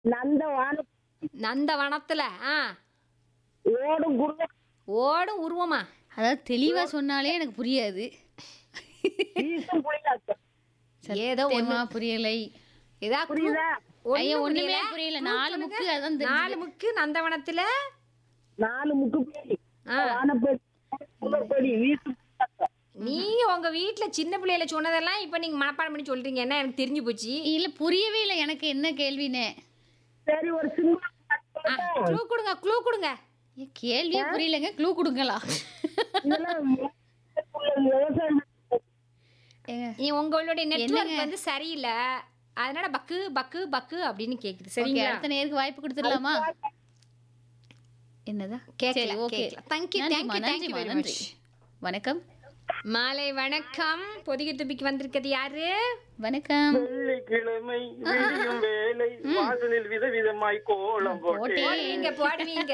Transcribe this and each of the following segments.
நந்தவான நந்தவனத்துல ஓடும் குருவ ஓடும் உருவமா? அதாவது தெளிவா சொன்னாலே எனக்கு புரியாது. வீசும் புலியாட்டம். ஏதோ சத்தியமா புரியலை. ஏதா புரியுதா? ஐயோ ஒண்ணுமே புரியல. 4 முக்கு அதான் தெரிஞ்சது. 4 முக்கு நந்தவனத்துல 4 முக்குப்படி ஆ. வானப்படி குளப்படி வீசும் புலியாட்டம். நீங்க உங்க வீட்ல சின்ன பிள்ளையில சொன்னதெல்லாம் இப்ப நீங்க மனப்பாடம் பண்ணி சொல்றீங்க. என்ன எனக்கு தெரிஞ்சு போச்சு. இல்ல புரியவே இல்லை எனக்கு என்ன கேள்வின்னு. சரி ஒரு சின்ன க்ளூ கொடுங்க, க்ளூ கொடுங்க. ஏன் கேள்வியே புரியலங்க. க்ளூ கொடுங்களா? இதெல்லாம் விவசாயம் ஏங்க, உங்களுடைய நெட்வொர்க் என்னங்க? வந்து சரியில்லை. அதனால பக்கு பக்கு பக்கு அப்படின்னு கேக்குது. ஓகே, சரிங்களா? அடுத்த நேருக்கு வாய்ப்பு கொடுத்துடலாமா? என்னதா? சரி, கேட்கல, ஓகே. கேட்கல. Thank you, நன்றிம்மா, thank you, thank you நன்றிம்மா, very நன்றி. much. வணக்கம். மாலை வணக்கம். பொதிகை துப்பிக்கு வந்திருக்கிறது யாரு? வணக்கம். வெள்ளிக்கிழமை விடியும் வேலை வாசலில் விதவிதமாய் கோலம் போட்டேன். போடுவீங்க போடுவீங்க.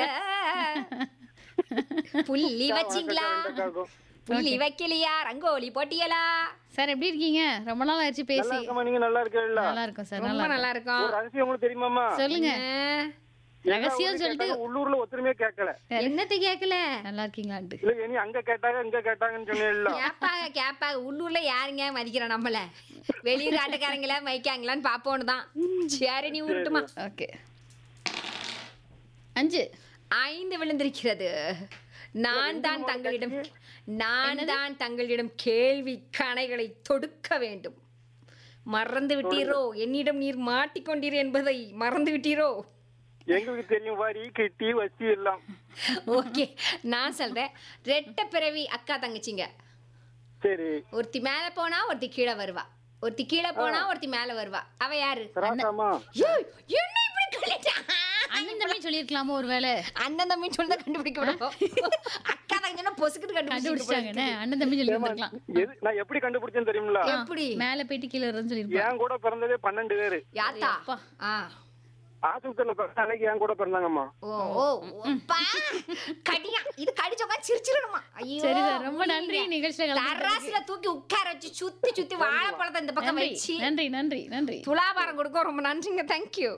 புள்ளி வச்சிங்களா? புள்ளி வைக்கலையா? ரங்கோலி போட்டியலா? சார் எப்படி இருக்கீங்க? ரொம்ப நாள் ஆயிடுச்சு நல்லா பேசி. இருக்கமா, நீங்க நல்லா இருக்கீங்களா? நல்லா இருக்கும் சார். ரொம்ப நல்லா நல்லா இருக்கும். ஒரு ரகசியம் உங்களுக்கு தெரியுமாமா? சொல்லுங்க. எல்லா ரகசியம் ஊர்லயும் சொல்லிட்டு கேட்டாங்க, உள்ளூர்ல ஒத்துமையா கேட்கல. என்னத்தை கேட்கல? நல்லா இருக்கீங்களான்ட்டு. இல்ல இனி அங்க கேட்டாங்க இங்க கேட்டாங்கன்னு சொன்னேன்ல. கேப்பாங்க கேப்பாங்க. உள்ளூர்ல யாருங்க மதிக்கிறா நம்மள? வெளியூர் ஆட்டக்காரங்களா மதிக்காங்களான்னு பாப்போன்னு தான். சரி நீ உருட்டுமா. ஓகே. 5 5 விழுந்திருக்கிறது. நான் தான் தங்களிடம் கேள்வி கணைகளை தொடுக்க வேண்டும். மறந்து விட்டீரோ? என்னிடம் நீர் மாட்டிக்கொண்டீர் என்பதை மறந்து விட்டீரோ? எங்களுக்கு தெரியும் வரி கிட்டி வச்சு எல்லாம். ஓகே, நான் சொல்றேன். ரெட்டை பிறவி அக்கா தங்கச்சிங்க. சரி, ஒருத்தி மேல போனா ஒருத்தி கீழே வருவா. ஒருத்தி கீழே போனா ஒருத்தி மேல வருவா. அவ யாரு? ராசாமா. ஏய், என்ன இப்படி சொல்லிட்டா? அண்ணன் தம்பி சொல்லிருக்கலாமோ ஒருவேளை? அண்ணன் தம்பி சொல்லி கண்டுபிடிக்க விடுவோம். அக்கா தங்கச்சினா பொசுக்கிட்டு கண்டுபிடிச்சாங்க. அண்ணன் தம்பி சொல்லிருக்கலாம். நான் எப்படி கண்டுபிடிச்சேன்னு தெரியுங்களா? எப்படி? மேல போயிட்டு கீழே வருதுன்னு சொல்லிருப்பாங்க. என் கூட பிறந்ததே 12 பேரு. யாத்தா? ஆஸ்பத்திரியில பிறந்த அன்னைக்கு என் கூட பிறந்தாங்கம்மா. ஓ ஓ அப்பா. கடியா இது கடிச்சவங்க சிரிச்சிரணுமா? ஐயோ. சரி சார், ரொம்ப நன்றி நிகழ்ச்சியில கலந்துக்கிட்டதுக்கு. தராசுல தூக்கி உட்கார வச்சு சுத்தி சுத்தி வாழைப்பழத்தை இந்த பக்கம் நன்றி, வச்சு நன்றி, நன்றி, நன்றி. துலாபாரம் கொடுக்க ரொம்ப நன்றிங்க. தேங்க்யூ.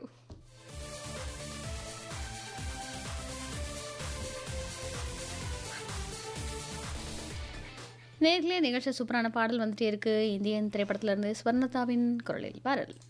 நேர்களே நிகழ்ச்சி சூப்பரான பாடல் வந்துட்டே இருக்கு. இந்தியன் திரைப்படத்துல இருந்து ஸ்வர்ணதாவின் குரலில் பாடல்.